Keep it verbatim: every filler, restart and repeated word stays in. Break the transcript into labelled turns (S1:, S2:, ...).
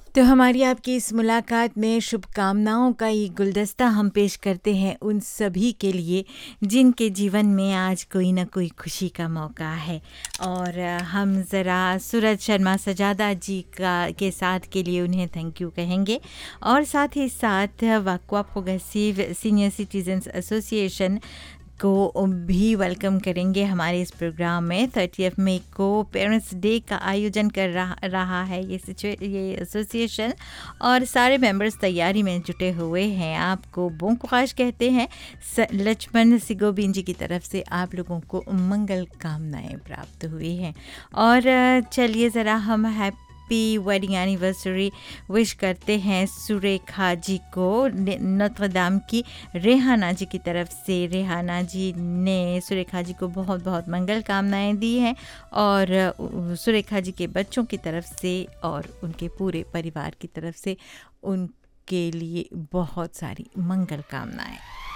S1: तो हमारी आपकी इस मुलाकात में शुभकामनाओं का ये गुलदस्ता हम पेश करते हैं उन सभी के लिए जिनके जीवन में आज कोई ना कोई खुशी का मौका है। और अ, हम ज़रा सूरज शर्मा सजादा जी का के साथ के लिए उन्हें थैंक यू कहेंगे। और साथ ही साथ वाकवा प्रोग्रेसिव सीनियर सिटीजन्स एसोसिएशन को भी वेलकम करेंगे हमारे इस प्रोग्राम में। थर्टियथ मई को पेरेंट्स डे का आयोजन कर रहा रहा है ये सिचुए ये एसोसिएशन, और सारे मेंबर्स तैयारी में जुटे हुए हैं। आपको bon courage कहते हैं। स- लक्ष्मण सिगोबिन जी की तरफ से आप लोगों को मंगल कामनाएं प्राप्त हुई हैं। और अ, चलिए ज़रा हम हैप्पी वेडिंग एनिवर्सरी विश करते हैं सुरेखा जी को नोत्र दाम की रेहाना जी की तरफ से। रेहाना जी ने सुरेखा जी को बहुत बहुत मंगल कामनाएं दी हैं, और अ, सुरेखा जी के बच्चों की तरफ से और उनके पूरे परिवार की तरफ से उनके लिए बहुत सारी मंगल कामनाएं।